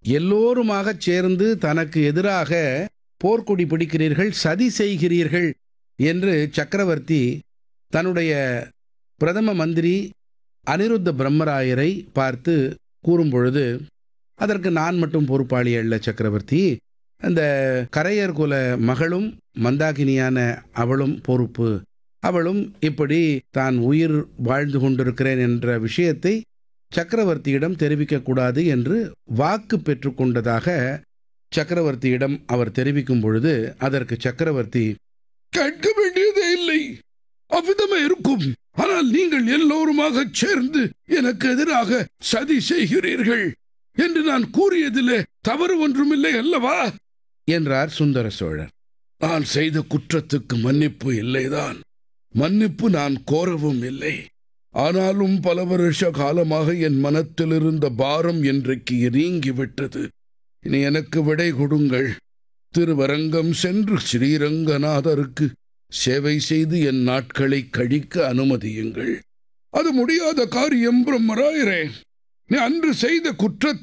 எல்லோருமாகச் சேர்ந்து தனக்கு எதிராக போர்க்கொடி பிடிக்கிறீர்கள், சதி செய்கிறீர்கள் என்று சக்கரவர்த்தி தன்னுடைய பிரதம மந்திரி அனிருத்த பிரம்மராயரை பார்த்து கூறும்பொழுது, அதற்கு நான் மட்டும் பொறுப்பாளி அல்ல சக்கரவர்த்தி, அந்த கரையர் குல மகளும் மந்தாகினியான அவளும் பொறுப்பு. அவளும் இப்படி தான் உயிர் வாழ்ந்து கொண்டிருக்கிறேன் என்ற விஷயத்தை சக்கரவர்த்தியிடம் தெரிவிக்கக்கூடாது என்று வாக்கு பெற்றுக்கொண்டதாக சக்கரவர்த்தியிடம் அவர் தெரிவிக்கும் பொழுது, அதற்கு சக்கரவர்த்தி, கேட்க வேண்டியதே இல்லை, அவ்விதமே இருக்கும். ஆனால் நீங்கள் எல்லோருமாக சேர்ந்து எனக்கு எதிராக சதி செய்கிறீர்கள் என்று நான் கூறியதிலே தவறு ஒன்றுமில்லை அல்லவா என்றார் சுந்தர சோழர். நான் செய்த குற்றத்துக்கு மன்னிப்பு இல்லைதான், மன்னிப்பு நான் கோரவும் இல்லை. ஆனாலும் பல வருஷ காலமாக என் மனத்தில் இருந்த பாரம் இன்றைக்கு நீங்கிவிட்டது. இனி எனக்கு விடை கொடுங்கள். திருவரங்கம் சென்று ஸ்ரீரங்கநாதருக்கு சேவை செய்து என் நாட்களை கழிக்க அனுமதியுங்கள். அது முடியாத காரியம் பிரம்மராயரே. நீ அன்று செய்த குற்றத்தை